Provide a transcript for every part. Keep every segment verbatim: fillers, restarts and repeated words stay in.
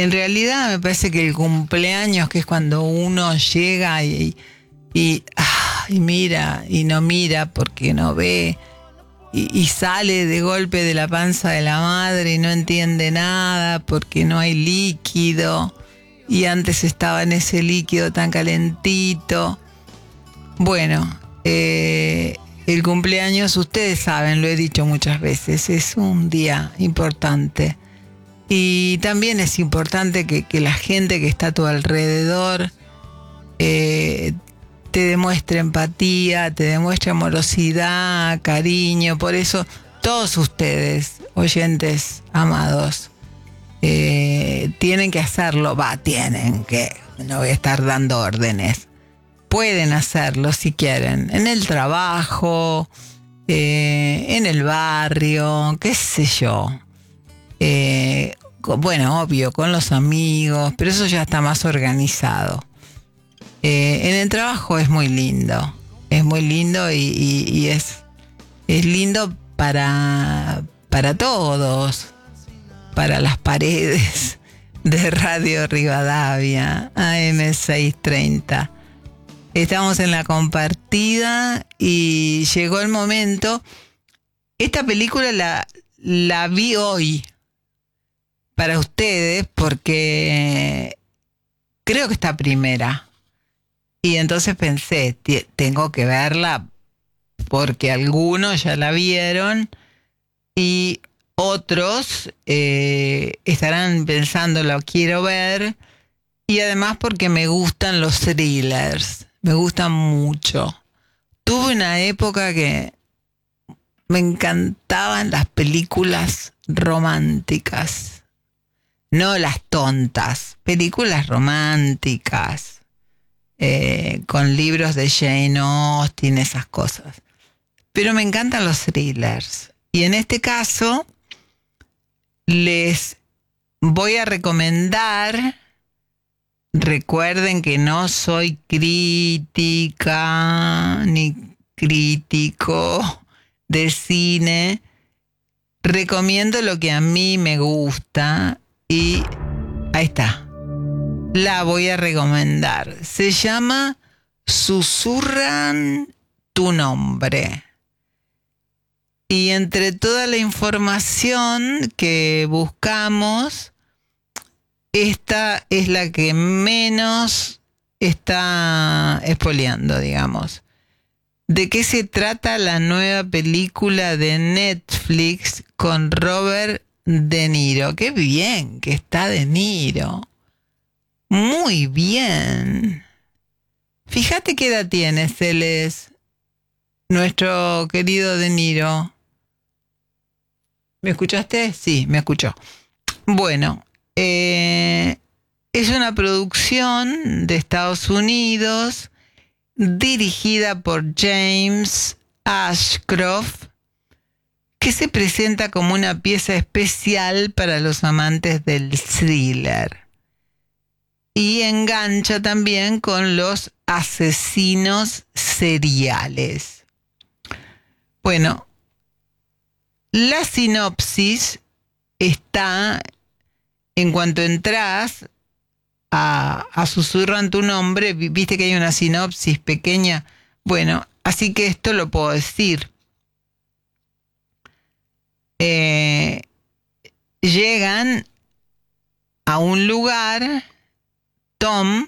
en realidad me parece que el cumpleaños, que es cuando uno llega y, y, ah, y mira y no mira porque no ve, y, y sale de golpe de la panza de la madre y no entiende nada porque no hay líquido, y antes estaba en ese líquido tan calentito. Bueno, eh, el cumpleaños, ustedes saben, lo he dicho muchas veces, es un día importante. Y también es importante que, que la gente que está a tu alrededor eh, te demuestre empatía, te demuestre amorosidad, cariño. Por eso, todos ustedes, oyentes amados, eh, tienen que hacerlo. Va, tienen que, no voy a estar dando órdenes. Pueden hacerlo si quieren, en el trabajo, eh, en el barrio, qué sé yo. Eh, bueno, obvio, con los amigos, pero eso ya está más organizado. Eh, en el trabajo es muy lindo, es muy lindo y, y, y es, es lindo para, para todos, para las paredes de Radio Rivadavia, A M seiscientos treinta. Estamos en la compartida y llegó el momento. Esta película la, la vi hoy para ustedes porque creo que está primera. Y entonces pensé, tengo que verla porque algunos ya la vieron y otros eh, estarán pensando, lo quiero ver. Y además porque me gustan los thrillers, me gustan mucho. Tuve una época que me encantaban las películas románticas, no las tontas, películas románticas, eh, con libros de Jane Austen, esas cosas. Pero me encantan los thrillers. Y en este caso, les voy a recomendar. Recuerden que no soy crítica ni crítico de cine. Recomiendo lo que a mí me gusta y ahí está. La voy a recomendar. Se llama Susurran tu nombre. Y entre toda la información que buscamos, esta es la que menos está espoleando, digamos. ¿De qué se trata la nueva película de Netflix con Robert De Niro? ¡Qué bien que está De Niro! Muy bien. Fíjate qué edad tiene, Celes, nuestro querido De Niro. ¿Me escuchaste? Sí, me escuchó. Bueno, eh, es una producción de Estados Unidos dirigida por James Ashcroft, que se presenta como una pieza especial para los amantes del thriller y engancha también con los asesinos seriales. Bueno, la sinopsis está, en cuanto entras a, a Susurran tu nombre, viste que hay una sinopsis pequeña. Bueno, así que esto lo puedo decir. Eh, llegan a un lugar, Tom,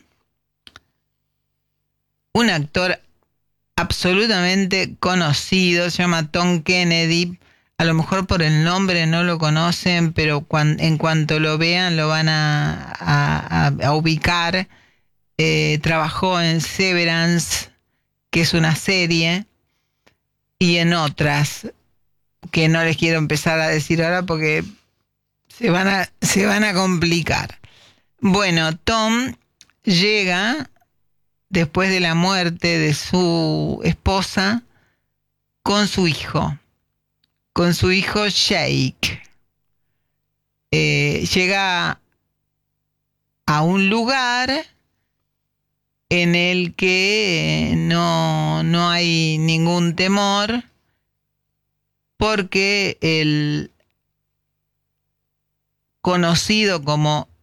un actor absolutamente conocido, se llama Tom Kennedy. A lo mejor por el nombre no lo conocen, pero cuan, en cuanto lo vean lo van a, a, a ubicar. Eh, trabajó en Severance, que es una serie, y en otras que no les quiero empezar a decir ahora porque se van a, se van a complicar. Bueno, Tom llega después de la muerte de su esposa con su hijo. con su hijo Jake. Eh, llega a un lugar en el que no, no hay ningún temor, porque el conocido como